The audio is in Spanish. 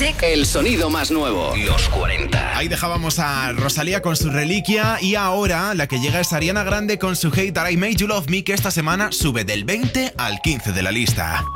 Music. El sonido más nuevo. Los 40. Ahí dejábamos a Rosalía con su Reliquia y ahora la que llega es Ariana Grande con su Hate That I Made You Love Me, que esta semana sube del 20 al 15 de la lista.